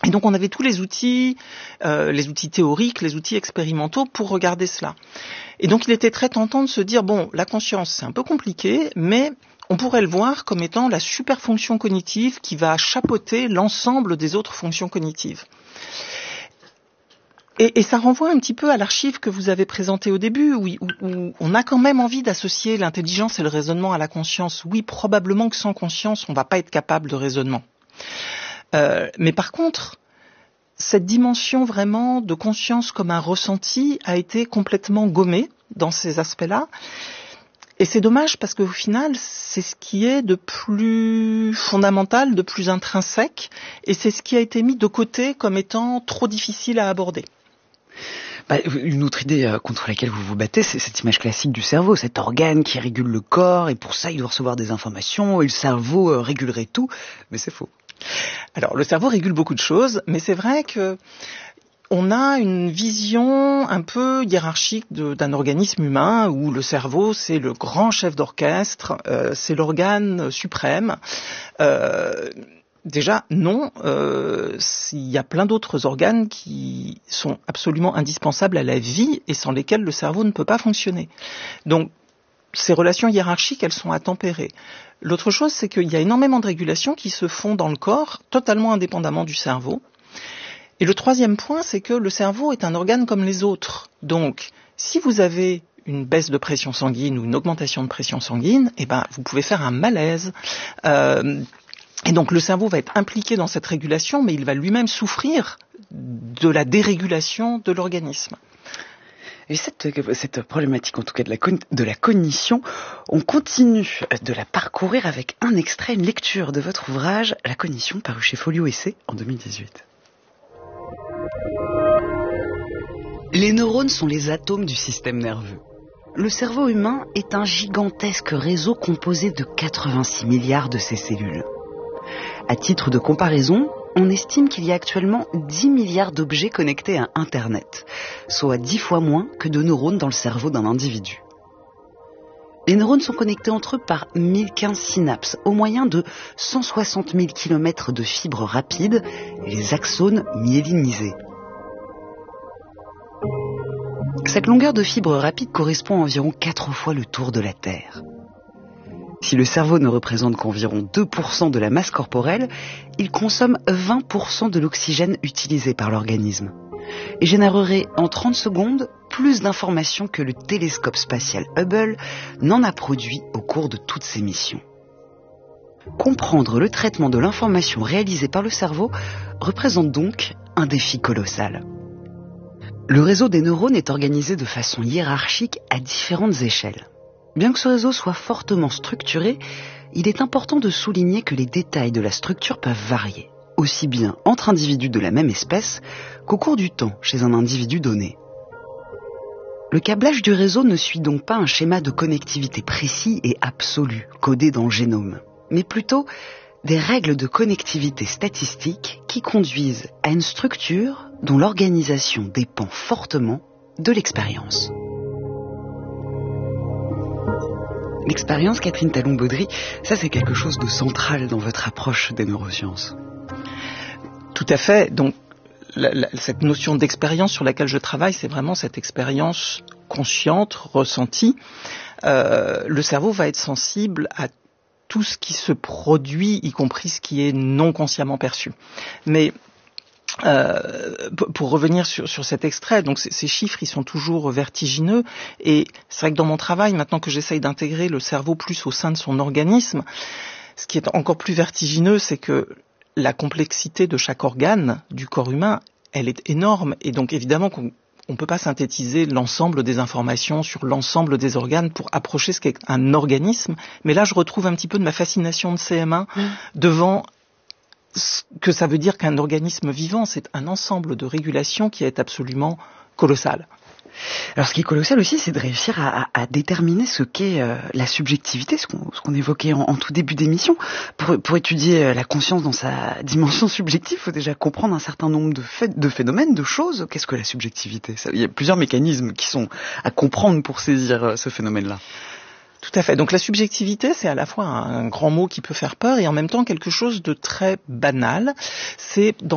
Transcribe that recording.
Et donc on avait tous les outils théoriques, les outils expérimentaux pour regarder cela. Et donc il était très tentant de se dire, bon, la conscience c'est un peu compliqué, mais on pourrait le voir comme étant la super fonction cognitive qui va chapeauter l'ensemble des autres fonctions cognitives. Et ça renvoie un petit peu à l'archive que vous avez présentée au début, où on a quand même envie d'associer l'intelligence et le raisonnement à la conscience. Oui, probablement que sans conscience, on ne va pas être capable de raisonnement. Mais par contre, cette dimension vraiment de conscience comme un ressenti a été complètement gommée dans ces aspects-là. Et c'est dommage parce qu'au final, c'est ce qui est de plus fondamental, de plus intrinsèque, et c'est ce qui a été mis de côté comme étant trop difficile à aborder. Une autre idée contre laquelle vous vous battez, c'est cette image classique du cerveau, cet organe qui régule le corps, et pour ça il doit recevoir des informations, et le cerveau régulerait tout, mais c'est faux. Alors le cerveau régule beaucoup de choses, mais c'est vrai que on a une vision un peu hiérarchique d'un organisme humain où le cerveau c'est le grand chef d'orchestre, c'est l'organe suprême. Déjà, non, il y a plein d'autres organes qui sont absolument indispensables à la vie et sans lesquels le cerveau ne peut pas fonctionner. Donc, ces relations hiérarchiques, elles sont à tempérer. L'autre chose, c'est qu'il y a énormément de régulations qui se font dans le corps, totalement indépendamment du cerveau. Et le troisième point, c'est que le cerveau est un organe comme les autres. Donc, si vous avez une baisse de pression sanguine ou une augmentation de pression sanguine, vous pouvez faire un malaise. Et donc le cerveau va être impliqué dans cette régulation, mais il va lui-même souffrir de la dérégulation de l'organisme. Et cette problématique, en tout cas de la cognition, on continue de la parcourir avec un extrait, une lecture de votre ouvrage « La cognition » paru chez Folio Essai en 2018. Les neurones sont les atomes du système nerveux. Le cerveau humain est un gigantesque réseau composé de 86 milliards de ces cellules. À titre de comparaison, on estime qu'il y a actuellement 10 milliards d'objets connectés à Internet, soit 10 fois moins que de neurones dans le cerveau d'un individu. Les neurones sont connectés entre eux par 1015 synapses, au moyen de 160 000 km de fibres rapides et les axones myélinisés. Cette longueur de fibres rapides correspond à environ 4 fois le tour de la Terre. Si le cerveau ne représente qu'environ 2% de la masse corporelle, il consomme 20% de l'oxygène utilisé par l'organisme et générerait en 30 secondes plus d'informations que le télescope spatial Hubble n'en a produit au cours de toutes ses missions. Comprendre le traitement de l'information réalisée par le cerveau représente donc un défi colossal. Le réseau des neurones est organisé de façon hiérarchique à différentes échelles. Bien que ce réseau soit fortement structuré, il est important de souligner que les détails de la structure peuvent varier, aussi bien entre individus de la même espèce qu'au cours du temps chez un individu donné. Le câblage du réseau ne suit donc pas un schéma de connectivité précis et absolu, codé dans le génome, mais plutôt des règles de connectivité statistique qui conduisent à une structure dont l'organisation dépend fortement de l'expérience. L'expérience, Catherine Talon-Baudry, ça c'est quelque chose de central dans votre approche des neurosciences. Tout à fait. Donc, cette notion d'expérience sur laquelle je travaille, c'est vraiment cette expérience consciente, ressentie. Le cerveau va être sensible à tout ce qui se produit, y compris ce qui est non consciemment perçu. Mais pour revenir sur cet extrait, donc ces chiffres, ils sont toujours vertigineux, et c'est vrai que dans mon travail, maintenant que j'essaye d'intégrer le cerveau plus au sein de son organisme, ce qui est encore plus vertigineux, c'est que la complexité de chaque organe du corps humain, elle est énorme, et donc évidemment qu'on ne peut pas synthétiser l'ensemble des informations sur l'ensemble des organes pour approcher ce qu'est un organisme, mais là je retrouve un petit peu de ma fascination de CM1 devant ce que ça veut dire qu'un organisme vivant, c'est un ensemble de régulations qui est absolument colossal. Alors ce qui est colossal aussi, c'est de réussir à déterminer ce qu'est la subjectivité, ce qu'on évoquait en tout début d'émission. Pour étudier la conscience dans sa dimension subjective, il faut déjà comprendre un certain nombre de phénomènes, de choses. Qu'est-ce que la subjectivité ? Il y a plusieurs mécanismes qui sont à comprendre pour saisir ce phénomène-là. Tout à fait. Donc la subjectivité, c'est à la fois un grand mot qui peut faire peur et en même temps quelque chose de très banal. C'est dans